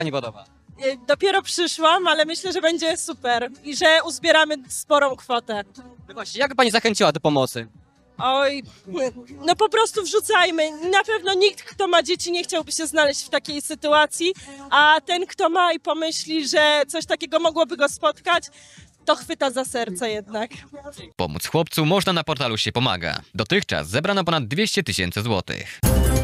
Pani podoba? Dopiero przyszłam, ale myślę, że będzie super i że uzbieramy sporą kwotę. No właśnie, jak pani zachęciła do pomocy? Oj, no po prostu wrzucajmy. Na pewno nikt, kto ma dzieci, nie chciałby się znaleźć w takiej sytuacji, a ten, kto ma i pomyśli, że coś takiego mogłoby go spotkać, to chwyta za serce jednak. Pomóc chłopcu można na portalu Się Pomaga. Dotychczas zebrano ponad 200 000 złotych.